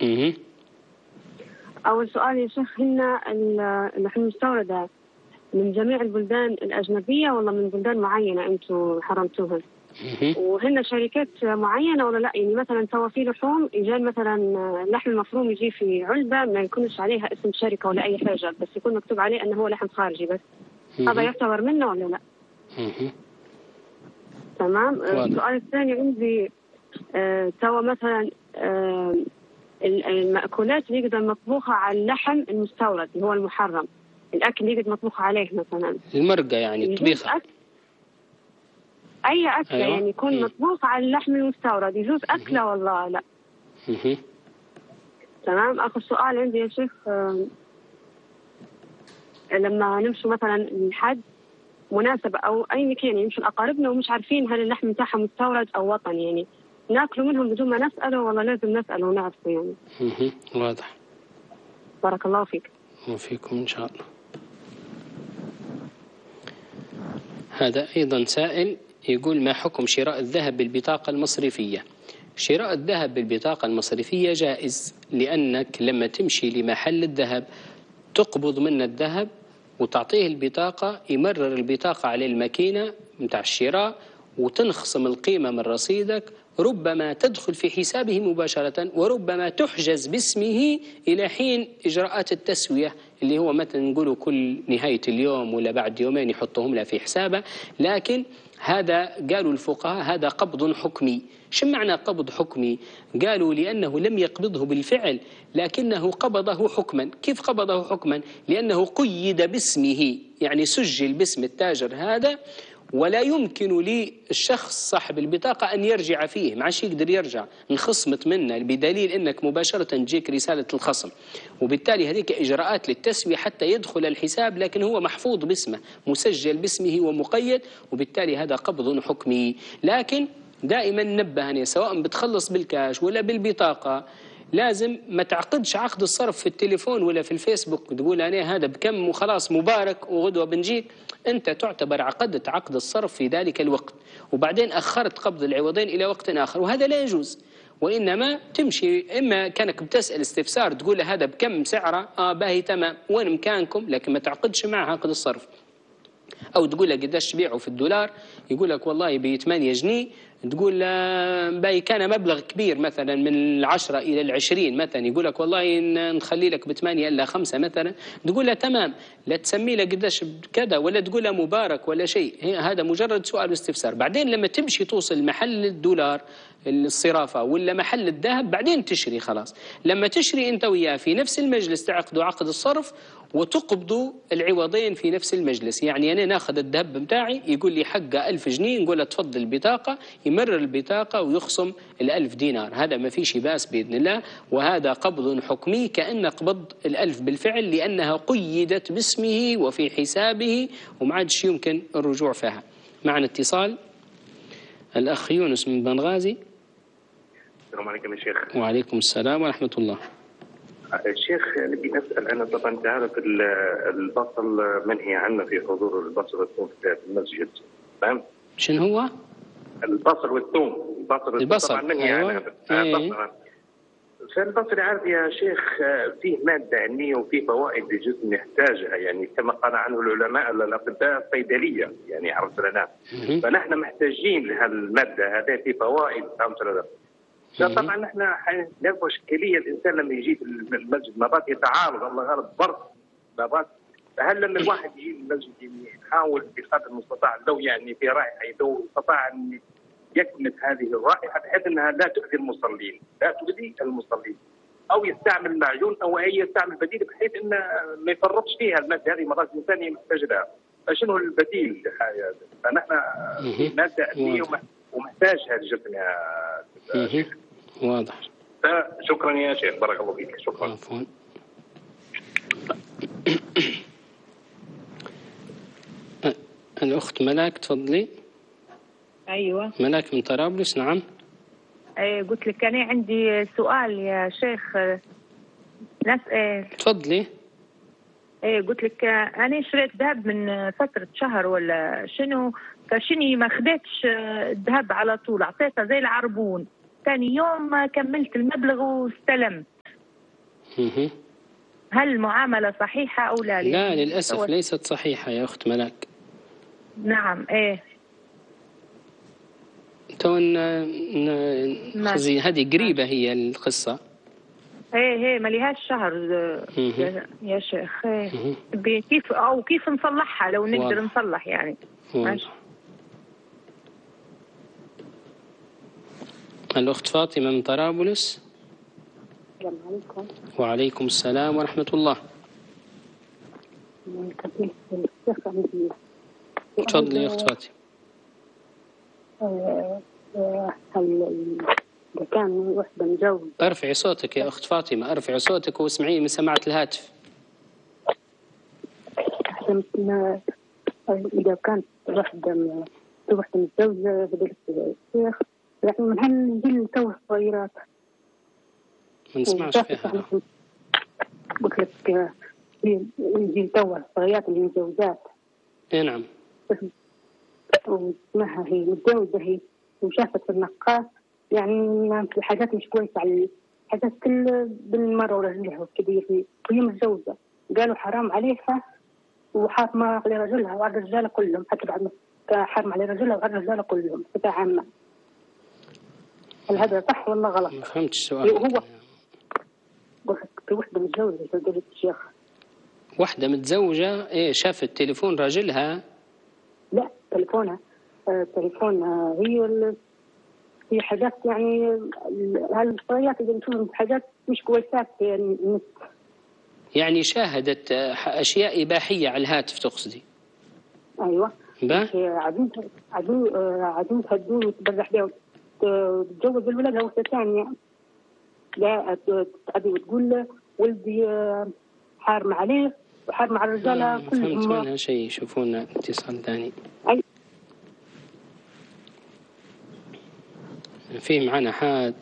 أول سؤال يا شيخ، هن اللحم المستوردة من جميع البلدان الأجنبية ولا من بلدان معينة أنتم حرمتوها؟ وهن شركات معينة ولا لا؟ يعني مثلا توا في لحوم يجي مثلا اللحم المفروم يجي في علبة ما يكونش عليها اسم شركة ولا أي حاجة، بس يكون مكتوب عليه أنه هو لحم خارجي بس. هذا يعتبر منه ولا لا؟ تمام. السؤال الثاني عندي، توا مثلا المأكولات اللي يقدر مطبوخة على اللحم المستورد اللي هو المحرم، الأكل اللي يقدر مطبوخ عليه مثلا المرقة يعني الطبيخة، أي أكلة أيوة. يعني يكون مطبوخ على اللحم المستورد يجوز أكله ولا لا؟ تمام. آخر سؤال عندي يا شيخ، لما نمشوا مثلا الحج مناسبة أو أي مكان يمشوا أقاربنا ومش عارفين هل اللحم بتاعها مستورد أو وطني، يعني ناكلوا منهم بدون ما نسأله ولا لازم نسأله ونعرفه يعني؟ واضح. بارك الله فيك. وفيكم إن شاء الله. هذا أيضا سائل يقول: ما حكم شراء الذهب بالبطاقة المصرفية؟ شراء الذهب بالبطاقة المصرفية جائز، لأنك لما تمشي لمحل الذهب تقبض من الذهب وتعطيه البطاقة، يمرر البطاقة على الماكينة متاع الشراء وتنخصم القيمة من رصيدك، ربما تدخل في حسابه مباشرة وربما تحجز باسمه إلى حين إجراءات التسوية اللي هو مثلا نقوله كل نهاية اليوم ولا بعد يومين يحطهم له في حسابه. لكن هذا قالوا الفقهاء هذا قبض حكمي. شو معنى قبض حكمي؟ قالوا لأنه لم يقبضه بالفعل لكنه قبضه حكما. كيف قبضه حكما؟ لأنه قيد باسمه، يعني سجل باسم التاجر هذا ولا يمكن للشخص صاحب البطاقة أن يرجع فيه، ما عادش يقدر يرجع، انخصمت منه بدليل أنك مباشرة تجيك رسالة الخصم، وبالتالي هذيك إجراءات للتسوية حتى يدخل الحساب، لكن هو محفوظ باسمه مسجل باسمه ومقيد، وبالتالي هذا قبض حكمي. لكن دائما نبهني سواء بتخلص بالكاش ولا بالبطاقة لازم ما تعقدش عقد الصرف في التليفون ولا في الفيسبوك تقول أنا هذا بكم وخلاص مبارك وغدوة بنجيك. أنت تعتبر عقدت عقد الصرف في ذلك الوقت وبعدين أخرت قبض العوضين إلى وقت آخر، وهذا لا يجوز. وإنما تمشي إما كانك بتسأل استفسار تقول له هذا بكم سعره، باهي تمام وين مكانكم، لكن ما تعقدش معه عقد الصرف. أو تقول له قداش تبيعه في الدولار، يقول لك والله ب 8 جنيه، تقول باي كان مبلغ كبير مثلا من 10 إلى 20 مثلا، يقول لك والله نخلي لك ب8 إلا 5 مثلا، تقول له تمام، لا تسمي له قداش كذا ولا تقول له مبارك ولا شيء، هذا مجرد سؤال واستفسار. بعدين لما تمشي توصل محل الدولار الصرافة ولا محل الذهب بعدين تشري خلاص. لما تشري أنت وياه في نفس المجلس تعقدوا عقد الصرف وتقبضوا العوضين في نفس المجلس. يعني أنا ناخذ الذهب بتاعي يقول لي حقه 1000 جنيه، نقول له تفضل البطاقة، يمرر البطاقة ويخصم 1000 دينار، هذا ما فيش باس بإذن الله. وهذا قبض حكمي كأن قبض 1000 بالفعل لأنها قيدت باسمه وفي حسابه وما عادش يمكن الرجوع فيها. معنا اتصال، الأخ يونس من بنغازي. السلام عليكم يا شيخ. وعليكم السلام ورحمة الله. الشيخ نبي نسأل، أنا طبعا تعرف البصل منهي عنه في حضور البصل والثوم في المسجد، تمام؟ شنو هو؟ البصل والثوم. البصل طبعا منهي عنه. فالبصل عارف يا شيخ فيه مادة علمية وفيه فوائد للجسم يحتاجها، يعني كما قال عنه العلماء الأطباء الصيدلية، يعني عرفت لنا. فنحن محتاجين لهالمادة هذه، في فوائد عرفت لنا. طبعا نحن نعرف اشكاليه الانسان لما يجي في المسجد مرات يتعارض، الله غالب برد مرات، فهل لما الواحد يجي المسجد يعني يحاول بقدر المستطاع لو يعني في رائحه لو استطاع ان يكمل هذه الرائحه بحيث انها لا تؤذي المصلين، او يستعمل معجون او اي يستعمل بديل بحيث انه ما يفرطش فيها الماده هذه، مرات الانسان محتاج لها، فشنو البديل لحاجه؟ فنحن ماده علميه ومحتاجها لجسم يا شيخ. واضح. شكرا يا شيخ، بارك الله فيك. شكرا. عفوا. الأخت ملاك تفضلي. أيوة ملاك من طرابلس. نعم. قلت لك أنا عندي سؤال يا شيخ نسأل. تفضلي. قلت لك أنا شريت ذهب من فترة شهر ولا شنو، فشني ما خديتش الذهب على طول، أعطيتها زي العربون، ثاني يوم كملت المبلغ واستلمت، هل المعاملة صحيحة أو لا؟ لا للأسف ليست صحيحة يا أخت ملاك. نعم. إيه تون هذه قريبة هي القصة. ايه ما ليهاش شهر يا شيخ. كيف نصلحها لو نقدر نصلح يعني. ماشي. الأخت فاطمة من طرابلس. السلام عليكم. وعليكم السلام ورحمة الله. تفضلي يا أخت فاطمة. إذا كان وحدة متزوجة. ارفعي صوتك يا أخت فاطمة، ارفعي صوتك واسمعيني من سماعة الهاتف. إذا كانت وحدة متزوجة فضيلة الشيخ يعني من هالجيل تو صغيرات. ما نسمعش فيها. قلت لك الجيل تو الصغيرات اللي متزوجات. إيه نعم. واسمها هي متزوجة هي وشافت النقاش يعني حاجات مش كويسة على حاجات كل بالمرة ورجلها وكذا وهي متزوجة قالوا حرام عليها وحرام على رجلها وعلى الرجال كلهم حتى بعد ما حرام على رجلها وعلى الرجال كلهم بصفة عامة. هل هذا صح ولا غلط؟ ما فهمتش السؤال. هو قلت وحدة متزوجة فضيلة الشيخ. وحدة متزوجة إيه شافت تليفون رجلها؟ لا تليفونها هي حاجات يعني هالصغيرات اللي نشوفهم حاجات مش كويسات في النت. يعني شاهدت أشياء إباحية على الهاتف تقصدي؟ أيوة. عدوها تدور وتبرح بها وتتجوز الولد وحدة ثانية. لا تقول ولدي حارم عليه وحارم على الرجال كلهم. فهمت منها شيء. شوفونا اتصال ثاني. في معنا حاد.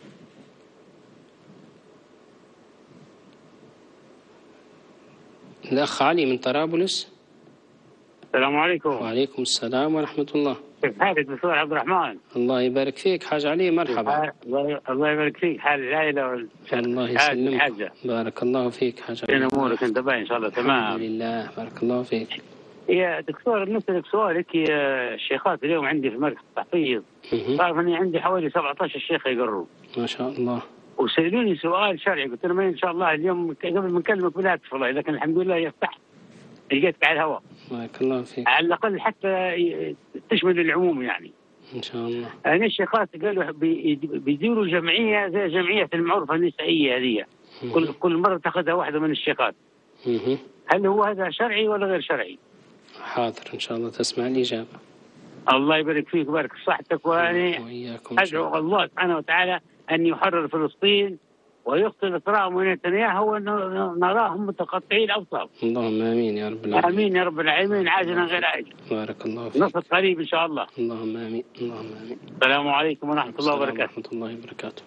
الأخ علي من طرابلس. السلام عليكم. وعليكم السلام ورحمة الله. كيف حالك دكتور عبد الرحمن؟ الله يبارك فيك حاج علي. مرحبا. الله يبارك فيك. حال العائلة الله يسلمك. بارك الله فيك حاج علي. أمورك أنت باين إن شاء الله تمام. الحمد لله بارك الله فيك. يا دكتور نسألك سؤالك. يا الشيخات اليوم عندي في مركز التحفيظ تعرف أني عندي حوالي 17 شيخ يقروا. ما شاء الله. وسألوني سؤال شرعي قلت لهم إن شاء الله اليوم قبل ما نكلمك بالهاتف والله لكن الحمد لله يفتح لقيتك على الهواء. بارك الله فيك. على الأقل حتى تشمل العموم يعني. إن شاء الله. أنا الشيخات قالوا بيديروا جمعية زي جمعية المعروفة النسائية هذه كل مرة تأخذها واحدة من الشيخات. هل هو هذا شرعي ولا غير شرعي؟ حاضر إن شاء الله تسمع الإجابة. الله يبارك فيك ويبارك في صحتك. وأنا أدعو الله سبحانه وتعالى أن يحرر فلسطين ويقتل ترامب ونتنياهو ونراهم متقطعي الأبصار. اللهم آمين يا رب العالمين. آمين يا رب العالمين عاجلا غير آجل. بارك الله فيك. نصر قريب إن شاء الله. اللهم آمين. اللهم آمين. السلام عليكم ورحمة الله وبركاته. ورحمة الله وبركاته.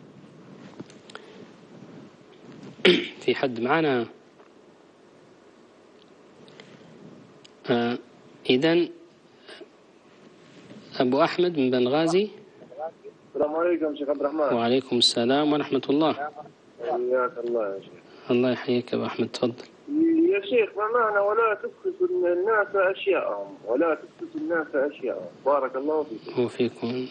في حد معنا؟ إذن أبو أحمد من بنغازي. السلام عليكم شيخ عبد الرحمن. وعليكم السلام ورحمة الله. حياك الله يا شيخ. الله يحييك يا أبو أحمد تفضل. يا شيخ معنى ولا تبخس الناس أشياءهم بارك الله فيكم. وفيكم.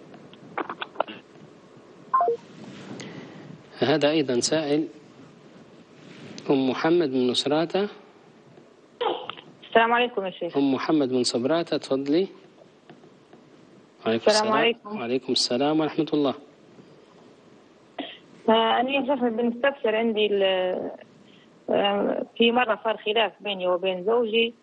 هذا أيضا سائل أم محمد من نصراتة. السلام عليكم يا شيخ. أم محمد من صبراتة تفضلي. السلام عليكم. وعليكم السلام ورحمة الله. أنا يا شيخ بنستفسر عندي في مرة صار خلاف بيني وبين زوجي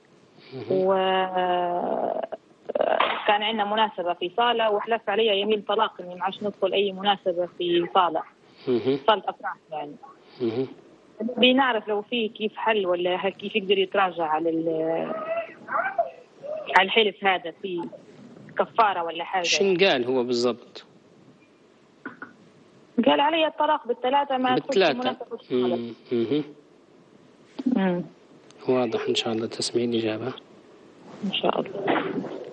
وكان عندنا مناسبة في صالة وحلف علي يمين طلاق إني ما عادش ندخل أي مناسبة في صالة أفراح يعني. بنعرف لو في كيف حل ولا كيف يقدر يتراجع على الحلف هذا في كفارة ولا حاجة. شن قال هو بالضبط؟ قال علي الطلاق بالثلاثة ما تدخل مناسبة الصالة. واضح إن شاء الله تسمعين الإجابة إن شاء الله.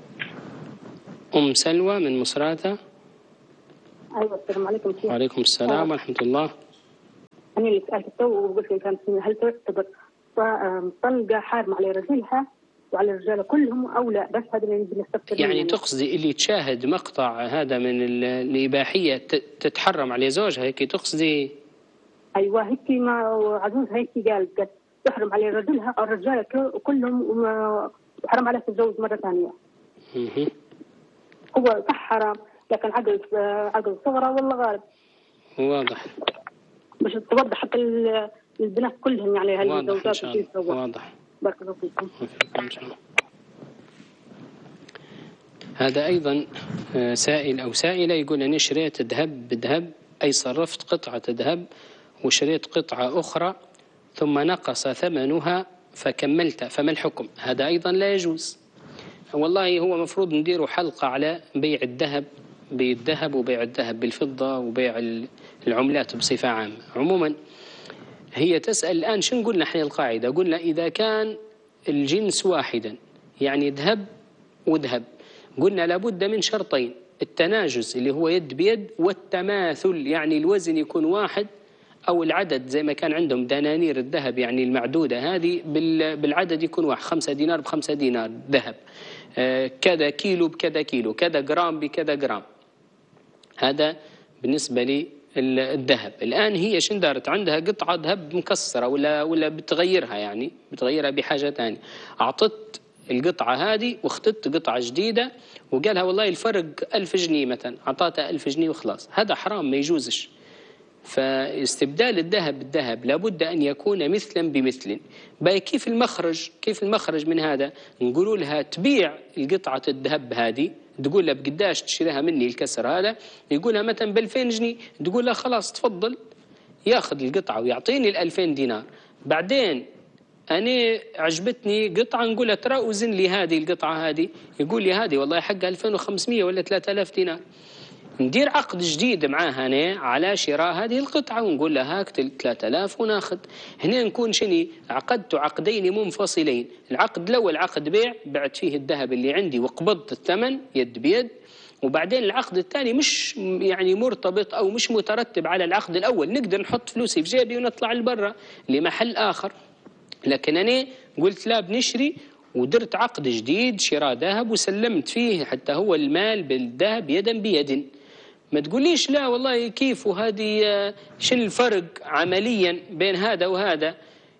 أم سلوى من مصراتة. أيوة السلام عليكم. وعليكم السلام ورحمة الله. أنا اللي سألت تو وقلت لي كانت هل تعتبر طلقة حارمة على رجلها وعلى الرجال كلهم أو لا؟ بس هذا اللي بنستفسر يعني تقصدي اللي تشاهد مقطع هذا من الإباحية تتحرم على زوجها، هيك تقصدي؟ أيوة هيك، ما عزوز هيك قالت تحرم على رجلها أو الرجال كلهم وحرم عليها تتزوج مرة ثانية. هو صح حرام، لكن عقل صغرى والله غالب. واضح. مش توضح حتى البنات كلهم يعني هالزوجات. واضح. بارك الله فيكم. هذا أيضا سائل أو سائلة يقول أنا شريت ذهب بذهب، أي صرفت قطعة ذهب وشريت قطعة أخرى ثم نقص ثمنها فكملت، فما الحكم؟ هذا أيضا لا يجوز. والله هو مفروض نديروا حلقة على بيع الذهب بالذهب وبيع الذهب بالفضة وبيع العملات بصفة عامة. عموما هي تسأل الآن شو قلنا احنا القاعدة؟ قلنا إذا كان الجنس واحدا يعني ذهب وذهب، قلنا لابد من شرطين: التناجز اللي هو يد بيد، والتماثل يعني الوزن يكون واحد، أو العدد زي ما كان عندهم دنانير الذهب يعني المعدودة هذه بالعدد يكون واحد، 5 دينار ب5 دينار ذهب، كذا كيلو بكذا كيلو، كذا جرام بكذا جرام. هذا بالنسبة لي الذهب. الآن هي شندارت عندها قطعة ذهب مكسرة ولا بتغيرها، يعني بتغيرها بحاجة ثانية، أعطت القطعة هذه واختدت قطعة جديدة وقالها والله الفرق 1000 جنيه مثلا، أعطاتها 1000 جنيه وخلاص. هذا حرام ما يجوزش. فاستبدال الذهب بالذهب لابد أن يكون مثلا بمثل. باي كيف المخرج من هذا؟ نقولوا لها تبيع القطعة الذهب هذه، تقول لها بقداش تشتريها مني الكسر هذا، يقولها مثلا ب2000 جنيه، تقول لها خلاص تفضل ياخذ القطعة ويعطيني 2000 دينار. بعدين أنا عجبتني قطعة نقول له ترى وزن لي هذه القطعة هذه، يقول لي هذه والله حقها 2500 ولا 3000 دينار. ندير عقد جديد معاه أنا على شراء هذه القطعة ونقول له هاك 3000 وناخذ. هنا نكون شني عقدت عقدين منفصلين. العقد الأول عقد بيع، بعت فيه الذهب اللي عندي وقبضت الثمن يد بيد، وبعدين العقد الثاني مش يعني مرتبط أو مش مترتب على العقد الأول، نقدر نحط فلوسي في جيبي ونطلع لبرا لمحل آخر. لكن أنا قلت لا بنشري ودرت عقد جديد شراء ذهب وسلمت فيه حتى هو المال بالذهب يدا بيد. ما تقوليش لا والله كيف وهذه شنو الفرق عمليا بين هذا وهذا.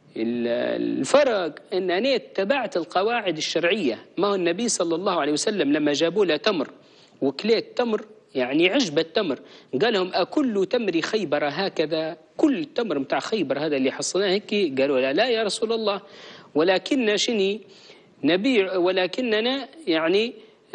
الفرق ان انا اتبعت القواعد الشرعيه. ما هو النبي صلى الله عليه وسلم لما جابوا له تمر وكليت تمر يعني عجبة التمر، قال لهم أكل تمر خيبر هكذا؟ كل التمر متاع خيبر هذا اللي حصلناه هيك؟ قالوا لا يا رسول الله، ولكننا شني نبيع، ولكننا يعني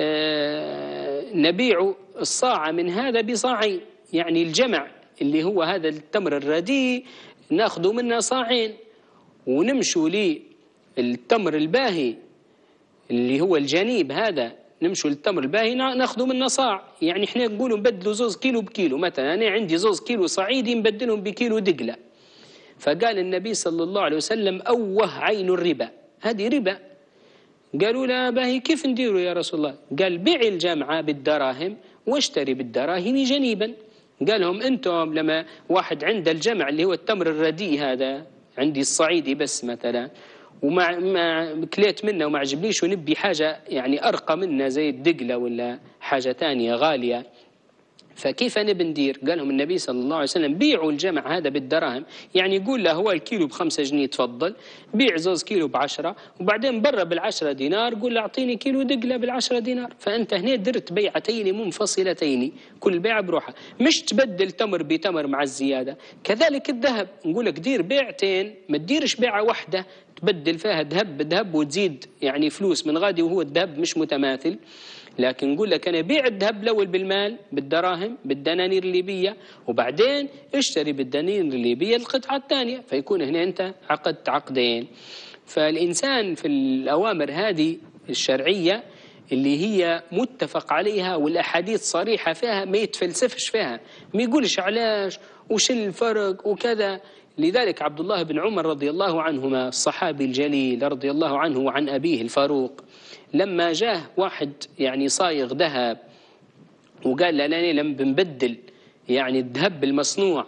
نبيع الصاع من هذا بصاعين، يعني الجمع اللي هو هذا التمر الرديء ناخذه منه صاعين، ونمشوا للتمر الباهي اللي هو الجنيب هذا نمشوا للتمر الباهي ناخذه منه صاع. يعني احنا نقولوا نبدلوا 2 كيلو بكيلو، مثلا انا عندي 2 كيلو صعيدي نبدلهم بكيلو دقله. فقال النبي صلى الله عليه وسلم أوه عين الربا، هذه ربا. قالوا لا باهي كيف نديروا يا رسول الله؟ قال بيع الجمعة بالدراهم واشتري بالدراهم جنيبا. قال لهم انتم لما واحد عند الجمع اللي هو التمر الرديء هذا، عندي الصعيدي بس مثلا وما كليت منه وما عجبنيش ونبي حاجة يعني أرقى منه زي الدقلة ولا حاجة تانية غالية، فكيف أنا بندير؟ قال لهم النبي صلى الله عليه وسلم بيعوا الجمع هذا بالدراهم، يعني يقول له هو الكيلو ب5 جنيه تفضل، بيع 2 كيلو ب10، وبعدين برا بال10 دينار قول له أعطيني كيلو دقلة بال10 دينار. فأنت هنا درت بيعتين منفصلتين كل بيعة بروحها، مش تبدل تمر بتمر مع الزيادة. كذلك الذهب نقول لك دير بيعتين، ما تديرش بيعة واحدة تبدل فيها ذهب بذهب وتزيد يعني فلوس من غادي وهو الذهب مش متماثل. لكن نقول لك أنا بيع الذهب الأول بالمال بالدراهم بالدنانير الليبية، وبعدين اشتري بالدنانير الليبية القطعة الثانية، فيكون هنا أنت عقدت عقدين. فالإنسان في الأوامر هذه الشرعية اللي هي متفق عليها والأحاديث صريحة فيها ما يتفلسفش فيها، ما يقولش علاش وش الفرق وكذا. لذلك عبد الله بن عمر رضي الله عنهما الصحابي الجليل رضي الله عنه وعن أبيه الفاروق، لما جاه واحد يعني صايغ ذهب وقال لا أنا لم بنبدل يعني الذهب المصنوع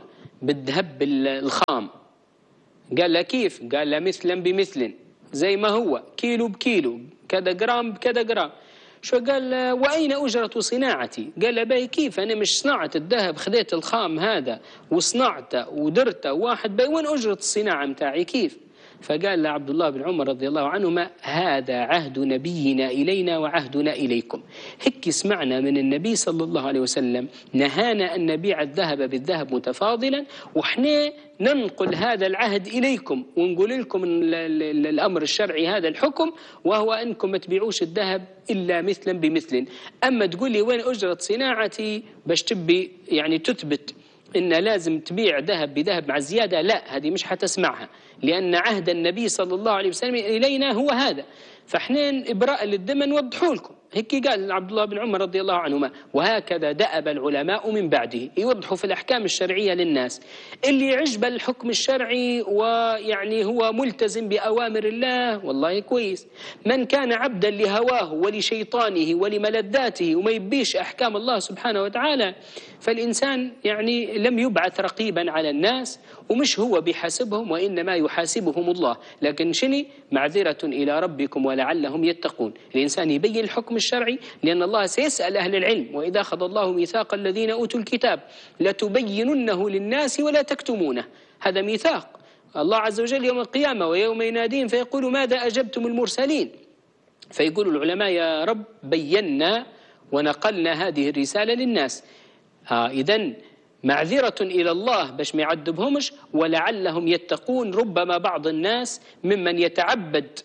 بالذهب الخام. قال له كيف؟ قال له مثلا بمثل، زي ما هو، كيلو بكيلو، كذا جرام بكذا جرام. شو قال؟ وأين أجرة صناعتي؟ قال له باي كيف؟ أنا مش صنعت الذهب، خذيت الخام هذا وصنعته ودرته واحد، باي وين أجرة الصناعة متاعي كيف؟ فقال له عبد الله بن عمر رضي الله عنهما: هذا عهد نبينا إلينا وعهدنا إليكم. هيك سمعنا من النبي صلى الله عليه وسلم نهانا أن نبيع الذهب بالذهب متفاضلا، وإحنا ننقل هذا العهد إليكم ونقول لكم الأمر الشرعي هذا الحكم، وهو أنكم ما تبيعوش الذهب إلا مثلا بمثل. أما تقول لي وين أجرة صناعتي باش تبي يعني تثبت إن لازم تبيع ذهب بذهب مع الزيادة، لا، هذه مش حتسمعها، لأن عهد النبي صلى الله عليه وسلم إلينا هو هذا. فإحنا إبراء للذمة نوضحوا لكم. هيك قال عبد الله بن عمر رضي الله عنهما. وهكذا دأب العلماء من بعده، يوضحوا في الأحكام الشرعية للناس. اللي يعجب الحكم الشرعي ويعني هو ملتزم بأوامر الله والله كويس. من كان عبدا لهواه ولشيطانه ولملذاته وما يبيش أحكام الله سبحانه وتعالى، فالإنسان يعني لم يبعث رقيبا على الناس، ومش هو بحاسبهم وإنما يحاسبهم الله. لكن شني؟ معذرة إلى ربكم ولعلهم يتقون. الإنسان يبين الحكم الشرعي، لأن الله سيسأل أهل العلم: وإذا أخذ الله ميثاق الذين أوتوا الكتاب لتبيننه للناس ولا تكتمونه. هذا ميثاق الله عز وجل يوم القيامة، ويوم يناديهم فيقول: ماذا أجبتم المرسلين؟ فيقول العلماء: يا رب بينا ونقلنا هذه الرسالة للناس. إذن معذرة إلى الله باش ما يعذبهمش، ولعلهم يتقون. ربما بعض الناس ممن يتعبد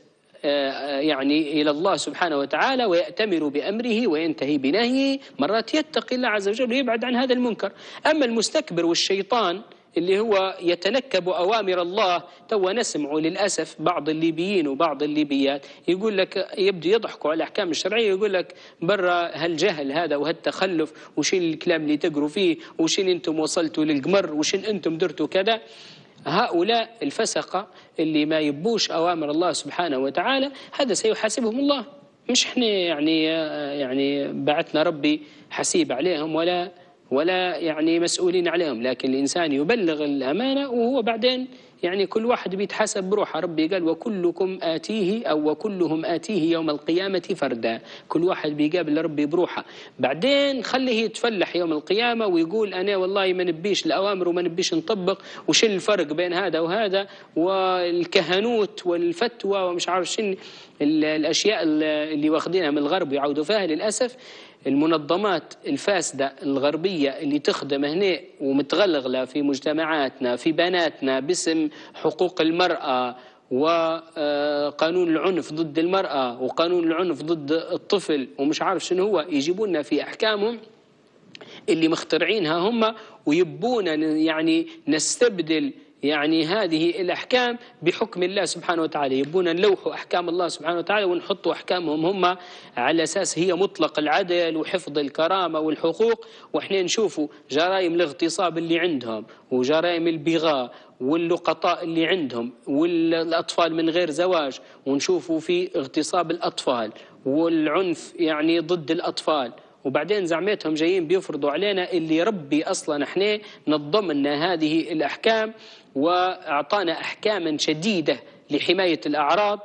يعني إلى الله سبحانه وتعالى ويأتمر بأمره وينتهي بنهيه، مرات يتقي الله عز وجل ويبعد عن هذا المنكر. أما المستكبر والشيطان اللي هو يتنكب أوامر الله، تو نسمع للأسف بعض الليبيين وبعض الليبيات يقول لك، يبدو يضحكوا على الأحكام الشرعية، يقول لك برا هالجهل هذا وهالتخلف، وشين الكلام اللي تقروا فيه، وشين أنتم وصلتوا للقمر، وشين أنتم درتوا كذا. هؤلاء الفسقة اللي ما يبوش أوامر الله سبحانه وتعالى، هذا سيحاسبهم الله. مش احنا يعني بعثنا ربي حسيب عليهم ولا يعني مسؤولين عليهم، لكن الإنسان يبلغ الأمانة، وهو بعدين يعني كل واحد بيتحسب بروحه. ربي قال: وكلكم آتيه أو وكلهم آتيه يوم القيامة فردا. كل واحد بيقابل ربي بروحه. بعدين خليه يتفلح يوم القيامة ويقول: أنا والله ما نبيش الأوامر وما نبيش نطبق، وش الفرق بين هذا وهذا، والكهنوت والفتوى ومش عارف شن الأشياء اللي واخدينها من الغرب ويعودوا فيها. للأسف المنظمات الفاسدة الغربية اللي تخدم هنا ومتغلغلة في مجتمعاتنا، في بناتنا، باسم حقوق المرأة وقانون العنف ضد المرأة وقانون العنف ضد الطفل ومش عارف شنو هو، يجيبوننا في أحكامهم اللي مخترعينها هم، ويبونا يعني نستبدل يعني هذه الأحكام بحكم الله سبحانه وتعالى. يبونا نلوحوا أحكام الله سبحانه وتعالى ونحطوا أحكامهم هم على أساس هي مطلق العدل وحفظ الكرامة والحقوق، وإحنا نشوفوا جرائم الاغتصاب اللي عندهم وجرائم البغاء واللقطاء اللي عندهم والأطفال من غير زواج، ونشوفوا في اغتصاب الأطفال والعنف يعني ضد الأطفال. وبعدين زعمتهم جايين بيفرضوا علينا اللي ربي أصلا احنا نظمنا هذه الأحكام وأعطانا أحكاما شديدة لحماية الأعراض،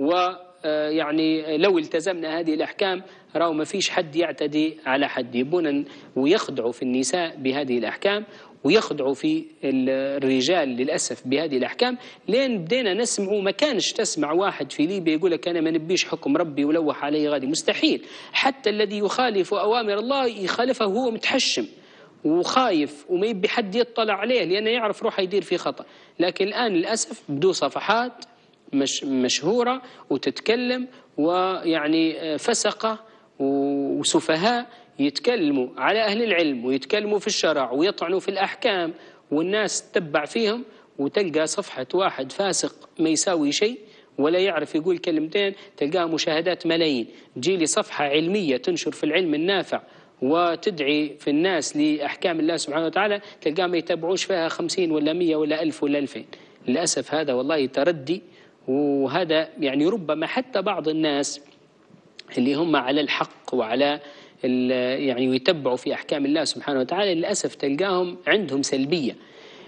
ويعني لو التزمنا هذه الأحكام راو ما فيش حد يعتدي على حد. يبون ويخدعوا في النساء بهذه الأحكام ويخدعوا في الرجال للأسف بهذه الأحكام، لين بدينا نسمعوا. ما كانش تسمع واحد في ليبيا يقول لك أنا ما نبيش حكم ربي ولوح عليه غادي، مستحيل. حتى الذي يخالف أوامر الله يخالفه وهو متحشم وخايف وما يبي حد يطلع عليه، لأنه يعرف روحه يدير في خطأ. لكن الآن للأسف بدو صفحات مشهورة وتتكلم، ويعني فسقة وسفهاء يتكلموا على أهل العلم ويتكلموا في الشرع ويطعنوا في الأحكام، والناس تتبع فيهم. وتلقى صفحة واحد فاسق ما يساوي شيء ولا يعرف يقول كلمتين، تلقاها مشاهدات ملايين. تجيلي صفحة علمية تنشر في العلم النافع وتدعي في الناس لأحكام الله سبحانه وتعالى، تلقاها ما يتابعوش فيها 50 ولا 100 ولا 1000 ولا 2000. للأسف هذا والله تردي. وهذا يعني ربما حتى بعض الناس اللي هم على الحق وعلى يعني ويتبعوا في أحكام الله سبحانه وتعالى، للأسف تلقاهم عندهم سلبية.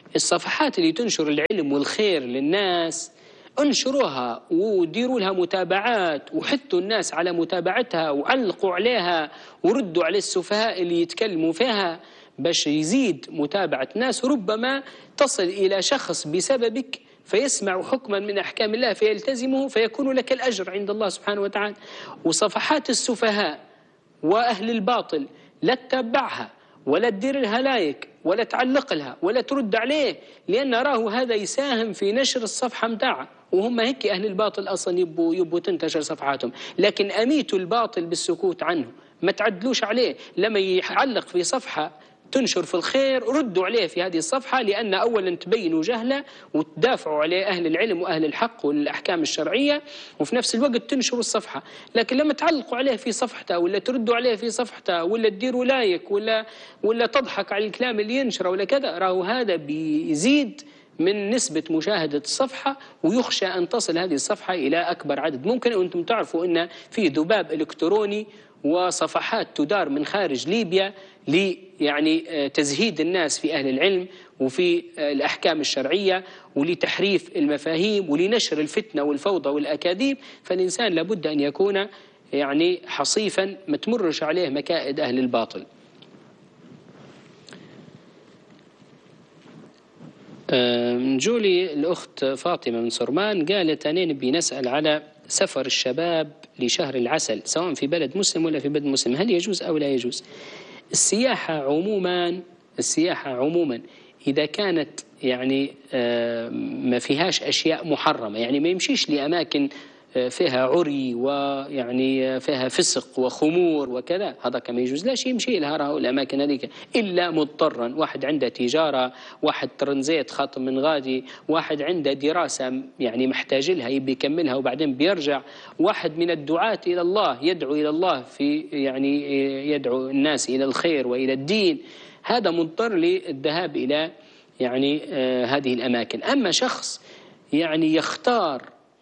الصفحات اللي تنشر العلم والخير للناس انشروها وديروا لها متابعات وحثوا الناس على متابعتها وعلقوا عليها وردوا على السفهاء اللي يتكلموا فيها باش يزيد متابعة الناس، وربما تصل إلى شخص بسببك فيسمع حكما من أحكام الله فيلتزمه فيكون لك الأجر عند الله سبحانه وتعالى. وصفحات السفهاء وأهل الباطل لا تتبعها ولا تدير لها لايك ولا تعلق لها ولا ترد عليه، لأن راه هذا يساهم في نشر الصفحة متاعه، وهم هيك أهل الباطل أصلا يبوا تنتشر صفحاتهم. لكن أميتوا الباطل بالسكوت عنه، ما تعدلوش عليه. لما يعلق في صفحة تنشر في الخير ردوا عليه في هذه الصفحة، لأن أولا تبينوا جهله وتدافعوا عليه أهل العلم وأهل الحق والأحكام الشرعية، وفي نفس الوقت تنشروا الصفحة. لكن لما تعلقوا عليه في صفحته ولا تردوا عليه في صفحته ولا تديروا لايك ولا تضحك على الكلام اللي ينشره ولا كذا، راهو هذا بيزيد من نسبة مشاهدة الصفحة، ويخشى أن تصل هذه الصفحة إلى أكبر عدد ممكن. وأنتم تعرفوا أن في ذباب إلكتروني وصفحات تدار من خارج ليبيا يعني تزهيد الناس في أهل العلم وفي الأحكام الشرعية ولتحريف المفاهيم ولنشر الفتنة والفوضى والأكاذيب. فالإنسان لابد أن يكون يعني حصيفا ما تمرش عليه مكائد أهل الباطل. جولي الأخت فاطمة من صرمان قالت أنا نبي نسأل على سفر الشباب لشهر العسل سواء في بلد مسلم ولا في بلد مسلم، هل يجوز أو لا يجوز؟ السياحة عموما إذا كانت يعني ما فيهاش أشياء محرمة، يعني ما يمشيش لأماكن فيها عري ويعني فيها فسق وخمور وكذا، هذا كما يجوز لا يمشي لها الأماكن هذيك إلا مضطرا. واحد عنده تجارة، واحد ترنزيت خاطم من غادي، واحد عنده دراسة يعني محتاج لها يبي يكملها وبعدين بيرجع، واحد من الدعاة إلى الله يدعو إلى الله في يعني يدعو الناس إلى الخير وإلى الدين، هذا مضطر للذهاب إلى يعني هذه الأماكن. أما شخص يعني يختار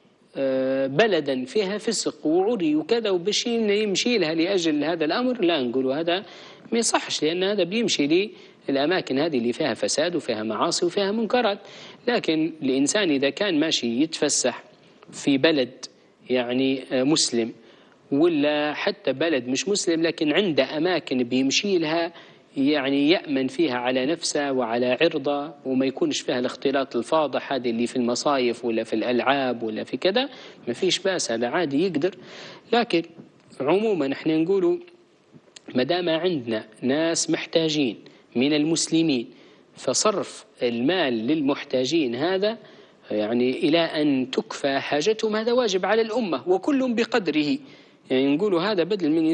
بلدا فيها فسق وعري وكذا وبش يمشي لها لأجل هذا الأمر، لا نقول هذا ما يصحش، لأن هذا بيمشي للأماكن هذه اللي فيها فساد وفيها معاصي وفيها منكرات. لكن الإنسان إذا كان ماشي يتفسح في بلد يعني مسلم ولا حتى بلد مش مسلم لكن عنده أماكن بيمشي لها يعني يأمن فيها على نفسه وعلى عرضه وما يكونش فيها الاختلاط الفاضح هذه اللي في المصايف ولا في الألعاب ولا في كذا، ما فيش بأس، هذا عادي يقدر. لكن عموما احنا نقولوا ما دام عندنا ناس محتاجين من المسلمين فصرف المال للمحتاجين هذا يعني إلى أن تكفى حاجتهم هذا واجب على الأمة وكل بقدره. يعني نقولوا هذا بدل من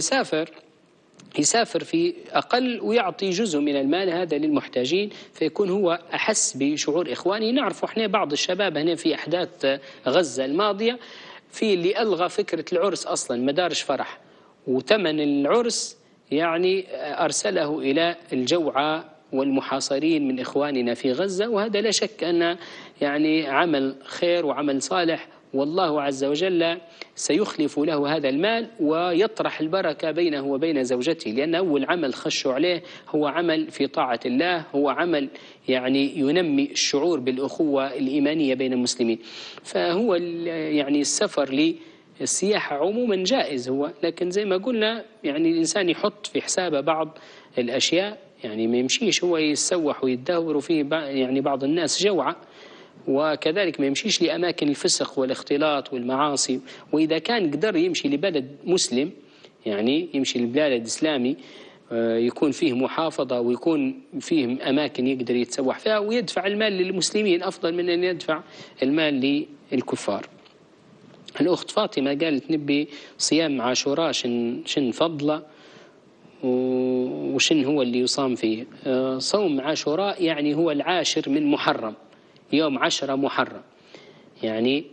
يسافر في أقل ويعطي جزء من المال هذا للمحتاجين فيكون هو أحس بشعور إخواني. نعرف إحنا بعض الشباب هنا في أحداث غزة الماضية في اللي ألغى فكرة العرس أصلا، ما دارش فرح وثمن العرس يعني أرسله إلى الجوعى والمحاصرين من إخواننا في غزة، وهذا لا شك أن يعني عمل خير وعمل صالح، والله عز وجل سيخلف له هذا المال ويطرح البركة بينه وبين زوجته، لأن أول عمل خشوا عليه هو عمل في طاعة الله، هو عمل يعني ينمي الشعور بالأخوة الإيمانية بين المسلمين. فهو يعني السفر للسياحة عموما جائز هو، لكن زي ما قلنا يعني الإنسان يحط في حسابه بعض الأشياء، يعني ما يمشيش هو يتسوح ويتدهور وفيه يعني بعض الناس جوعة، وكذلك ما يمشيش لأماكن الفسق والاختلاط والمعاصي. وإذا كان قدر يمشي لبلد مسلم يعني يمشي لبلد إسلامي يكون فيه محافظة ويكون فيه أماكن يقدر يتسوح فيها ويدفع المال للمسلمين أفضل من أن يدفع المال للكفار. الأخت فاطمة قالت نبي صيام عاشوراء شن فضله وشن هو اللي يصام فيه. صوم عاشوراء يعني هو 10 من محرم، يوم 10 محرم، يعني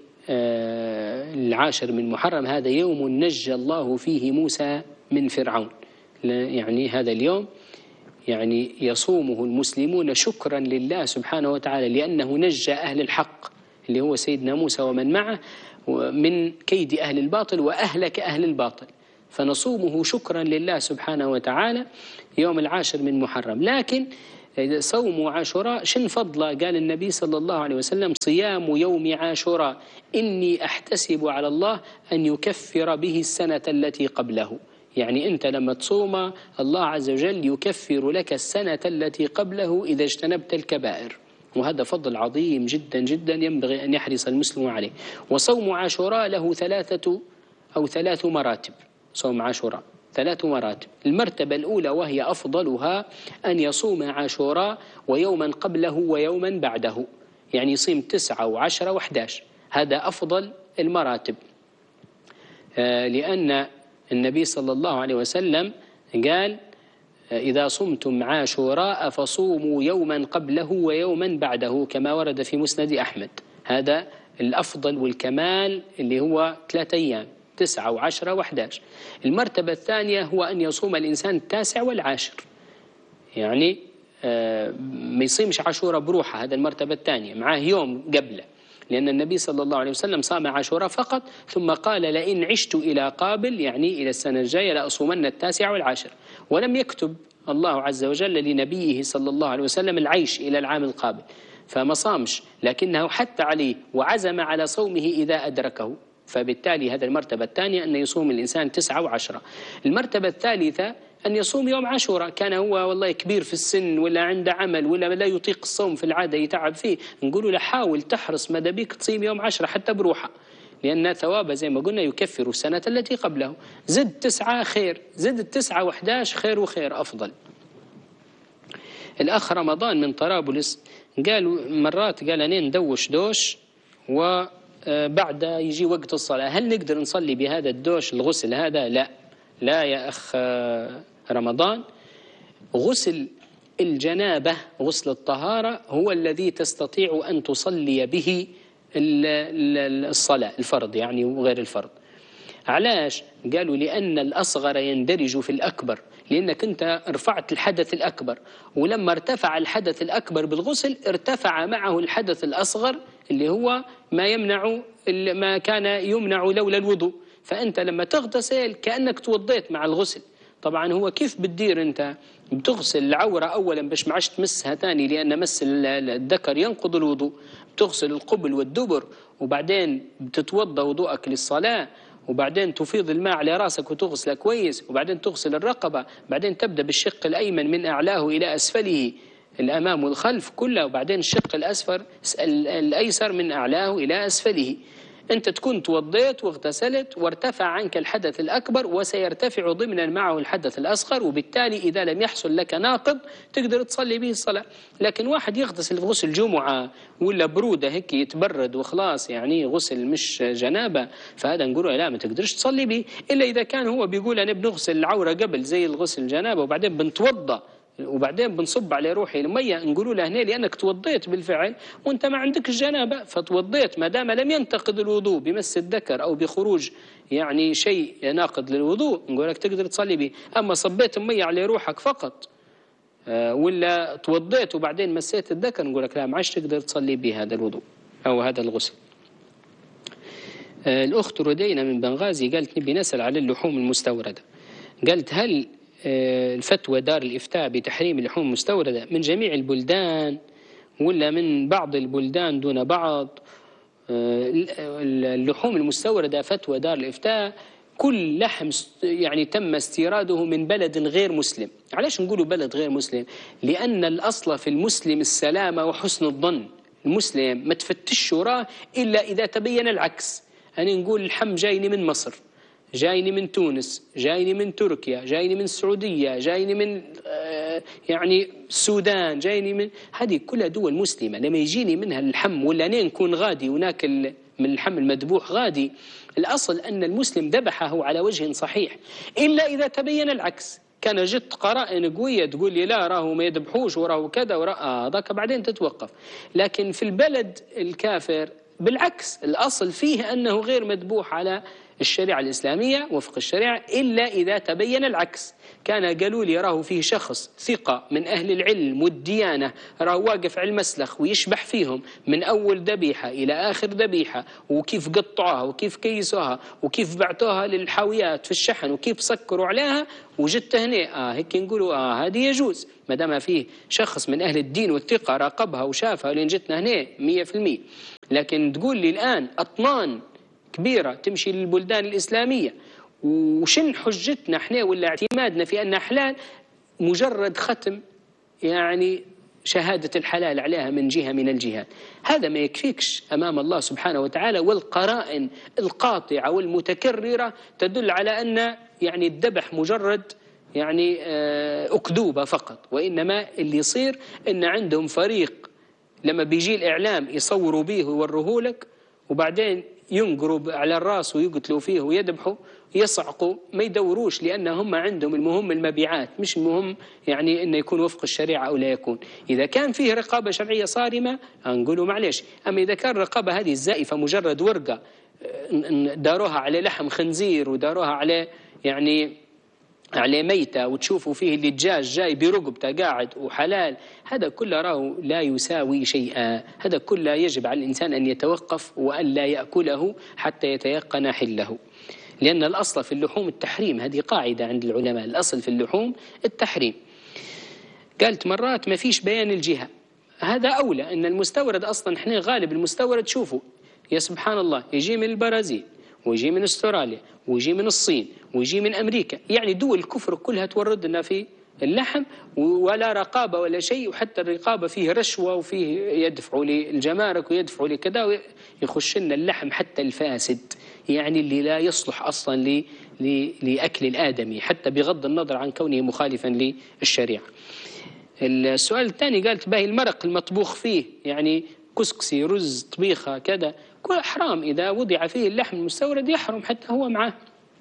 10 من محرم هذا يوم نجى الله فيه موسى من فرعون، يعني هذا اليوم يعني يصومه المسلمون شكرا لله سبحانه وتعالى لأنه نجى أهل الحق اللي هو سيدنا موسى ومن معه من كيد أهل الباطل وأهلك أهل الباطل، فنصومه شكرا لله سبحانه وتعالى يوم 10 من محرم. لكن صوم عاشوراء شن فضله؟ قال النبي صلى الله عليه وسلم: صيام يوم عاشوراء إني أحتسب على الله أن يكفر به السنة التي قبله. يعني أنت لما تصوم الله عز وجل يكفر لك السنة التي قبله إذا اجتنبت الكبائر، وهذا فضل عظيم جدا جدا ينبغي أن يحرص المسلم عليه. وصوم عاشوراء له 3 مراتب. صوم عاشوراء 3 مراتب. المرتبة الأولى وهي أفضلها أن يصوم عاشوراء ويوما قبله ويوما بعده، يعني يصيم 9 و10 و11، هذا أفضل المراتب، لأن النبي صلى الله عليه وسلم قال: إذا صمتم عاشوراء فصوموا يوما قبله ويوما بعده، كما ورد في مسند أحمد. هذا الأفضل والكمال اللي هو 3 أيام، 9 و10 و11. المرتبة الثانية هو أن يصوم الإنسان 9 والعاشر، يعني ما يصيمش عاشوراء بروحه، هذا المرتبة الثانية، معاه يوم قبله، لأن النبي صلى الله عليه وسلم صام عاشوراء فقط، ثم قال: لئن عشت إلى قابل، يعني إلى السنة الجاية، لأصومن 9 والعاشر. ولم يكتب الله عز وجل لنبيه صلى الله عليه وسلم العيش إلى العام القابل، فما صامش، لكنه حث عليه وعزم على صومه إذا أدركه، فبالتالي هذا المرتبة الثانية أن يصوم الإنسان 9 و10. المرتبة الثالثة أن يصوم يوم عاشوراء، كان هو والله كبير في السن ولا عنده عمل ولا لا يطيق الصوم في العادة يتعب فيه، نقول له حاول تحرص ماذا بيك تصيم يوم 10 حتى بروحه، لأن ثوابه زي ما قلنا يكفر السنة التي قبله. زد 9 خير، زد 9 و11 خير وخير أفضل. الأخ رمضان من طرابلس قالوا مرات قال أنا ندوش دوش وبعد يجي وقت الصلاة، هل نقدر نصلي بهذا الدوش الغسل هذا؟ لا يا أخ رمضان، غسل الجنابة غسل الطهارة هو الذي تستطيع أن تصلي به الصلاة الفرض يعني وغير الفرض. علاش؟ قالوا لأن الأصغر يندرج في الأكبر، لأنك أنت رفعت الحدث الأكبر، ولما ارتفع الحدث الأكبر بالغسل ارتفع معه الحدث الأصغر اللي هو ما كان يمنع لولا الوضوء. فأنت لما تغتسل كأنك توضيت مع الغسل. طبعا هو كيف بتدير؟ أنت بتغسل العورة أولا باش ما عادش تمسها ثاني، لأن مس الذكر ينقض الوضوء. بتغسل القبل والدبر، وبعدين بتتوضى وضوءك للصلاة، وبعدين تفيض الماء على راسك وتغسله كويس، وبعدين تغسل الرقبة، بعدين تبدأ بالشق الأيمن من أعلاه إلى أسفله الأمام والخلف كله، وبعدين الشق الأيسر من أعلاه إلى أسفله. أنت تكون توضيت واغتسلت وارتفع عنك الحدث الأكبر، وسيرتفع ضمنا معه الحدث الأصغر، وبالتالي إذا لم يحصل لك ناقض تقدر تصلي به الصلاة. لكن واحد يغتسل في غسل جمعة ولا برودة هيك يتبرد وخلاص، يعني غسل مش جنابة، فهذا نقول لا ما تقدرش تصلي به، إلا إذا كان هو بيقول أنا بنغسل العورة قبل زي الغسل الجنابة وبعدين بنتوضى وبعدين بنصب على روحي المية، نقولوا له هنا لأنك توضيت بالفعل وانت ما عندك الجنابة، فتوضيت ما دام لم ينتقد الوضوء بمس الذكر أو بخروج يعني شيء ناقض للوضوء، نقول لك تقدر تصلي به. أما صبيت المية على روحك فقط ولا توضيت وبعدين مسيت الذكر، نقول لك لا ما عادش تقدر تصلي به هذا الوضوء أو هذا الغسل. الأخت ردينا من بنغازي قالت نبي نسأل على اللحوم المستوردة. قالت هل الفتوى دار الإفتاء بتحريم اللحوم المستوردة من جميع البلدان ولا من بعض البلدان دون بعض؟ اللحوم المستوردة فتوى دار الإفتاء كل لحم يعني تم استيراده من بلد غير مسلم. علاش نقولوا بلد غير مسلم؟ لأن الأصل في المسلم السلامة وحسن الظن. المسلم ما تفتش وراه إلا إذا تبين العكس. أنا نقول اللحم جايني من مصر، جايني من تونس، جايني من تركيا، جايني من السعودية، جايني من يعني السودان، جايني من هذه كلها دول مسلمة. لما يجيني منها اللحم ولا أنا نكون غادي وناكل من اللحم المذبوح غادي، الأصل أن المسلم ذبحه على وجه صحيح، إلا إذا تبين العكس. كان جت قرائن قوية تقول لي لا راهو ما يذبحوش وراهو كذا هذاك بعدين تتوقف. لكن في البلد الكافر بالعكس، الأصل فيه أنه غير مذبوح على الشريعة الإسلامية وفق الشريعة إلا إذا تبين العكس. كان قالوا لي راه فيه شخص ثقة من أهل العلم والديانة راه واقف على المسلخ ويشبح فيهم من أول ذبيحة إلى آخر ذبيحة، وكيف قطعوها وكيف كيسوها وكيف بعتوها للحاويات في الشحن وكيف سكروا عليها، وجدت هنا هيك نقولوا هذه يجوز ما دام فيه شخص من أهل الدين والثقة راقبها وشافها لين جتنا هنا 100%. لكن تقول لي الآن أطنان كبيرة تمشي للبلدان الإسلامية، وشن حجتنا احنا ولا اعتمادنا في أنها حلال؟ مجرد ختم يعني شهادة الحلال عليها من جهة من الجهات. هذا ما يكفيكش أمام الله سبحانه وتعالى، والقرائن القاطعة والمتكررة تدل على أن يعني الذبح مجرد يعني أكذوبة فقط، وإنما اللي يصير أن عندهم فريق لما بيجي الإعلام يصوروا به ويوروه لك، وبعدين ينقروا على الراس ويقتلوا فيه ويذبحوا يصعقوا، ما يدوروش، لأن هم عندهم المهم المبيعات، مش المهم يعني أنه يكون وفق الشريعة أو لا يكون. إذا كان فيه رقابة شرعية صارمة نقولوا معلش، أما إذا كان الرقابة هذه الزائفة مجرد ورقة داروها على لحم خنزير وداروها على يعني على ميتة وتشوفوا فيه اللي الدجاج جاي برقبته قاعد وحلال، هذا كله راه لا يساوي شيئا. هذا كله يجب على الإنسان أن يتوقف وأن لا يأكله حتى يتيقن حله، لأن الأصل في اللحوم التحريم. هذه قاعدة عند العلماء، الأصل في اللحوم التحريم. قالت مرات ما فيش بيان الجهة، هذا أولى. أن المستورد أصلا احنا غالب المستورد شوفوا يا سبحان الله يجي من البرازيل ويجي من استراليا ويجي من الصين ويجي من أمريكا، يعني دول الكفر كلها توردنا في اللحم ولا رقابة ولا شيء، وحتى الرقابة فيه رشوة وفيه يدفعوا للجمارك ويدفعوا لكذا ويخش لنا اللحم حتى الفاسد، يعني اللي لا يصلح أصلا لأكل الآدمي حتى بغض النظر عن كونه مخالفا للشريعة. السؤال الثاني قالت باهي المرق المطبوخ فيه يعني كسكسي رز طبيخة كذا كل حرام، إذا وضع فيه اللحم المستورد يحرم حتى هو معه.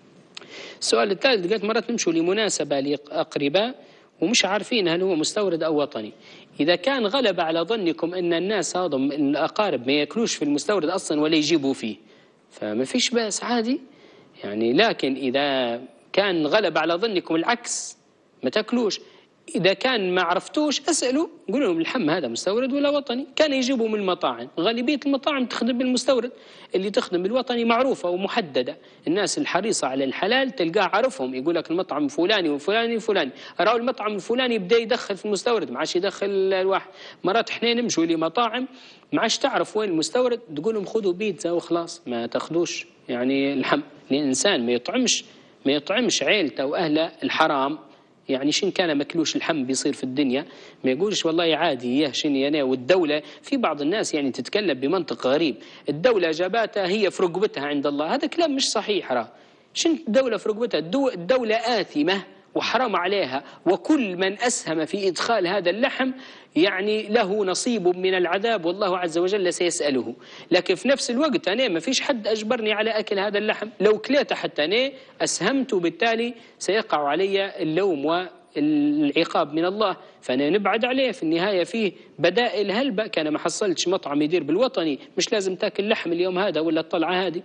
السؤال الثالث قالت مرات نمشوا لمناسبة لأقرباء ومش عارفين هل هو مستورد أو وطني، إذا كان غلب على ظنكم أن الناس هذا من الأقارب ما يأكلوش في المستورد أصلا ولا يجيبوا فيه فما فيش بأس عادي يعني، لكن إذا كان غلب على ظنكم العكس ما تأكلوش. إذا كان ما عرفتوش أسألوا قولوا لهم اللحم هذا مستورد ولا وطني. كان يجيبوا من المطاعم، غالبية المطاعم تخدم بالمستورد، اللي تخدم بالوطني معروفة ومحددة. الناس الحريصة على الحلال تلقاه عرفهم، يقول لك المطعم فلاني وفلاني وفلاني، راهو المطعم الفلاني يبدأ يدخل في المستورد ما عادش يدخل الواحد. مرات احنا نمشوا لمطاعم ما عادش تعرف وين المستورد، تقول لهم خذوا بيتزا وخلاص ما تاخذوش يعني اللحم. الإنسان ما يطعمش عيلته وأهله الحرام، يعني شن كان مكلوش الحم بيصير في الدنيا، ما يقولش والله عادي يهشني أنا. والدولة في بعض الناس يعني تتكلم بمنطق غريب، الدولة جاباتها هي في رقبتها عند الله، هذا كلام مش صحيح. شن الدولة في رقبتها؟ الدولة آثمة وحرام عليها، وكل من أسهم في إدخال هذا اللحم يعني له نصيب من العذاب والله عز وجل سيسأله. لكن في نفس الوقت أنا ما فيش حد أجبرني على أكل هذا اللحم، لو كليته حتى أنا أسهمت وبالتالي سيقع علي اللوم والعقاب من الله، فأنا نبعد عليه. في النهاية فيه بدائل هلبة، كان ما حصلتش مطعم يدير بالوطني مش لازم تاكل لحم اليوم هذا ولا الطلعة هذه.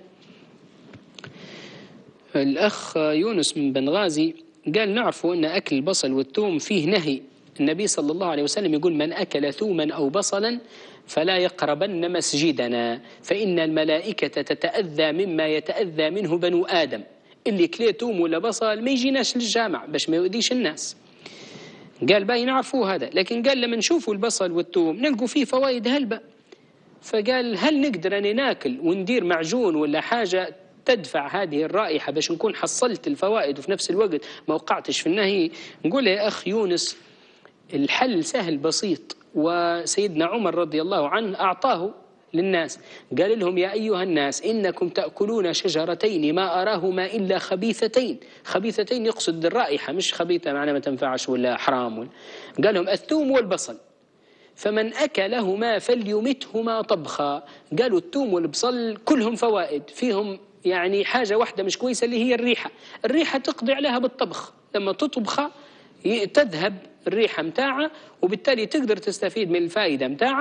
الأخ يونس من بنغازي قال نعرفوا أن أكل البصل والثوم فيه نهي، النبي صلى الله عليه وسلم يقول من أكل ثوما أو بصلا فلا يقربن مسجدنا فإن الملائكة تتأذى مما يتأذى منه بنو آدم. اللي كليه ثوم ولا بصل ما يجيناش للجامع باش ما يؤذيش الناس. قال باي نعرفوا هذا، لكن قال لما نشوفوا البصل والثوم نلقوا فيه فوائد هلبة، فقال هل نقدر أن ناكل وندير معجون ولا حاجة تدفع هذه الرائحة باش نكون حصلت الفوائد وفي نفس الوقت ما وقعتش في النهي؟ نقول يا أخ يونس الحل سهل بسيط، وسيدنا عمر رضي الله عنه أعطاه للناس، قال لهم يا أيها الناس إنكم تأكلون شجرتين ما أراهما إلا خبيثتين. خبيثتين يقصد الرائحة مش خبيثة معنى ما تنفعش ولا حرام قال لهم الثوم والبصل، فمن أكلهما فليمتهما طبخا. قالوا الثوم والبصل كلهم فوائد، فيهم يعني حاجة واحدة مش كويسة اللي هي الريحة تقضي عليها بالطبخ، لما تطبخها تذهب الريحة متاعها وبالتالي تقدر تستفيد من الفائدة متاعها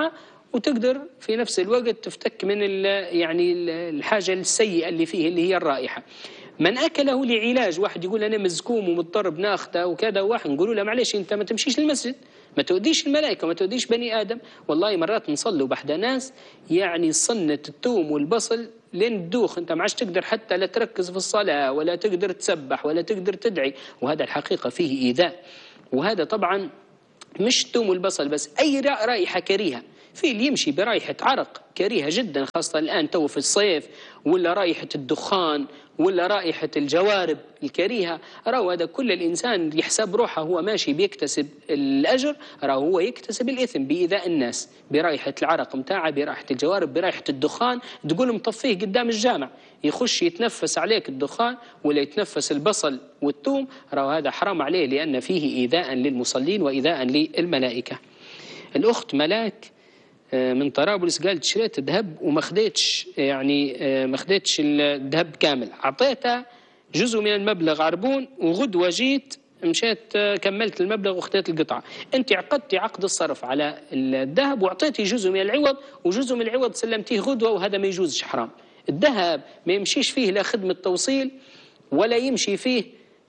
وتقدر في نفس الوقت تفتك من يعني الحاجة السيئة اللي فيه اللي هي الرائحة. من أكله لعلاج، واحد يقول أنا مزكوم ومضطر بناخته وكذا، واحد نقول له معلش أنت ما تمشيش المسجد، ما تؤذيش الملائكة وما تؤذيش بني آدم. والله مرات نصلوا بحدا ناس يعني صنة الثوم والبصل لين تدوخ، أنت ما عادش تقدر حتى لا تركز في الصلاة ولا تقدر تسبح ولا تقدر تدعي، وهذا الحقيقة فيه إيذاء. وهذا طبعا مش الثوم والبصل بس، أي رائحة كريهة. في اللي يمشي برائحة عرق كريهة جدا خاصة الآن تو في الصيف، ولا رائحة الدخان، ولا رائحة الجوارب الكريهة. راهو هذا كل الإنسان يحسب روحه هو ماشي بيكتسب الأجر، راهو هو يكتسب الإثم بإيذاء الناس برائحة العرق متاعه، برائحة الجوارب، برائحة الدخان. تقول مطفيه قدام الجامع يخش يتنفس عليك الدخان ولا يتنفس البصل والثوم، راهو هذا حرام عليه لأن فيه إيذاء للمصلين وإيذاء للملائكة. الأخت ملاك من طرابلس قالت شريت ذهب وما خديتش، يعني ما خديتش الذهب كامل، اعطيتها جزء من المبلغ عربون، وغدوه جيت مشيت كملت المبلغ وخديت القطعه. انت عقدتي عقد الصرف على الذهب واعطيتي جزء من العوض، وجزء من العوض سلمتيه غدوه، وهذا ما يجوزش، حرام. الذهب ما يمشيش فيه لا خدمه توصيل ولا يمشي فيه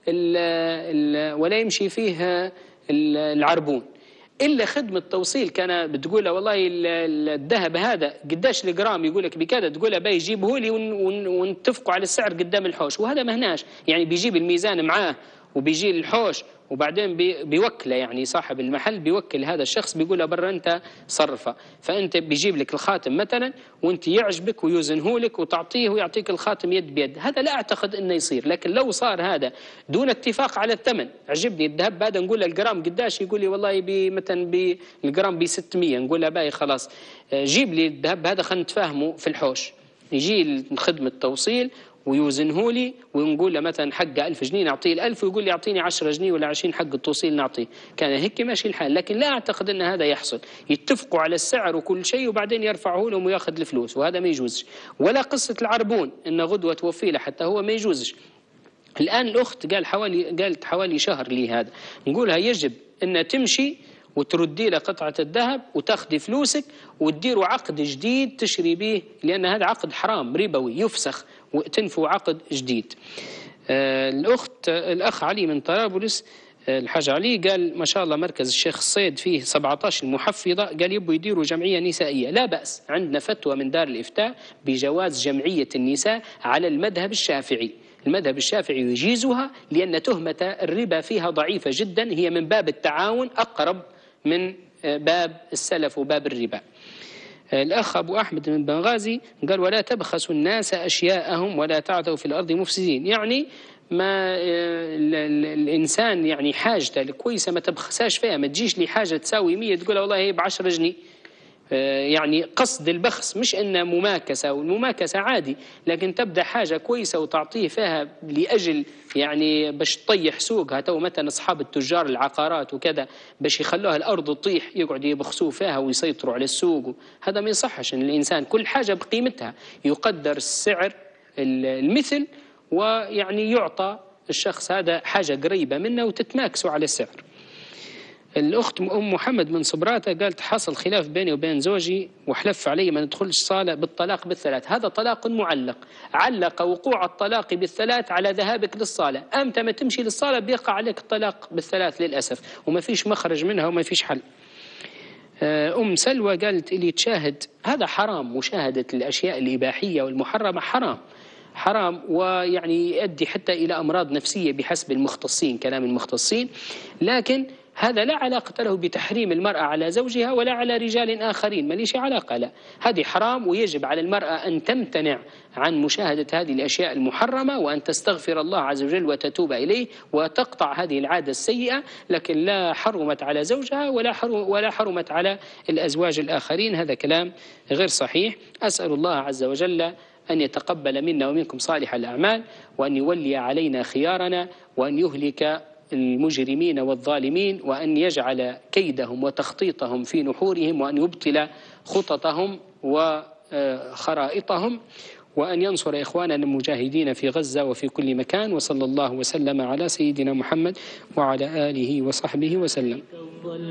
العربون، إلا خدمة توصيل. كان بتقول والله الذهب هذا قداش الجرام، يقول لك بكذا، تقول له باي يجيبه لي ونتفقوا على السعر قدام الحوش، وهذا ما هناش، يعني بيجيب الميزان معاه وبيجي الحوش وبعدين بيوكله، يعني صاحب المحل بيوكل هذا الشخص بيقول له برا انت صرفه، فانت بيجيب لك الخاتم مثلا وانت يعجبك ويوزنه لك وتعطيه ويعطيك الخاتم يد بيد. هذا لا اعتقد انه يصير، لكن لو صار هذا دون اتفاق على الثمن، عجبني الذهب هذا، نقول له الجرام قداش، يقول لي والله مثلا بالجرام ب 600، نقول له باي خلاص جيب لي الذهب هذا خلينا نتفاهموا في الحوش، يجي خدمة توصيل ويوزنه لي ونقول له مثلا حقه 1000 جنيه نعطيه 1000، ويقول لي يعطيني 10 جنيه ولا 20 حق التوصيل نعطيه. كان هيك ماشي الحال، لكن لا أعتقد أن هذا يحصل، يتفقوا على السعر وكل شيء وبعدين يرفعه لهم وياخذ الفلوس، وهذا ما يجوزش. ولا قصة العربون إن غدوة توفي له حتى هو ما يجوزش. الآن الأخت قالت حوالي شهر لي هذا، نقولها يجب أن تمشي وتردي له قطعة الذهب وتاخذي فلوسك وتديروا عقد جديد تشري به، لأن هذا عقد حرام ربوي يفسخ وتنفوا عقد جديد. الأخ علي من طرابلس، الحاج علي قال ما شاء الله مركز الشيخ الصيد فيه 17 محفظة، قال يبوا يديروا جمعية نسائية. لا بأس، عندنا فتوى من دار الإفتاء بجواز جمعية النساء على المذهب الشافعي. المذهب الشافعي يجيزها لأن تهمة الربا فيها ضعيفة جدا، هي من باب التعاون أقرب من باب السلف وباب الربا. الأخ أبو أحمد من بنغازي قال ولا تبخسوا الناس أشياءهم ولا تعثوا في الأرض مفسدين، يعني ما الإنسان يعني حاجته الكويسة ما تبخساش فيها، ما تجيش لي حاجة تساوي 100 تقول والله هي ب10 جنيه. يعني قصد البخس مش إنه مماكسة، والمماكسة عادي، لكن تبدأ حاجة كويسة وتعطيه فيها لأجل يعني باش تطيح سوقها. تو مثلا أصحاب التجار العقارات وكذا باش يخلوها الأرض تطيح يقعدوا يبخسوا فيها ويسيطروا على السوق، هذا ما يصحش. إن الإنسان كل حاجة بقيمتها، يقدر السعر المثل ويعني يعطى الشخص هذا حاجة قريبة منه وتتماكسوا على السعر. الأخت أم محمد من صبراتة قالت حصل خلاف بيني وبين زوجي وحلف علي ما ندخلش صالة بالطلاق بالثلاث. هذا طلاق معلق، علق وقوع الطلاق بالثلاث على ذهابك للصالة. أمتى ما تمشي للصالة بيقع عليك الطلاق بالثلاث للأسف، وما فيش مخرج منها وما فيش حل. أم سلوى قالت اللي تشاهد هذا حرام، مشاهدة الأشياء الإباحية والمحرمة حرام ويعني يؤدي حتى إلى أمراض نفسية بحسب المختصين، كلام المختصين. لكن هذا لا علاقة له بتحريم المرأة على زوجها ولا على رجال آخرين، ما ليش علاقة، لا، هذه حرام، ويجب على المرأة أن تمتنع عن مشاهدة هذه الأشياء المحرمة وأن تستغفر الله عز وجل وتتوب إليه وتقطع هذه العادة السيئة، لكن لا حرمت على زوجها ولا حرمت على الأزواج الآخرين. هذا كلام غير صحيح. أسأل الله عز وجل أن يتقبل منا ومنكم صالح الأعمال، وأن يولي علينا خيارنا، وأن يهلك المجرمين والظالمين، وأن يجعل كيدهم وتخطيطهم في نحورهم، وأن يبطل خططهم وخرائطهم، وأن ينصر إخواننا المجاهدين في غزة وفي كل مكان. وصلى الله وسلم على سيدنا محمد وعلى آله وصحبه وسلم.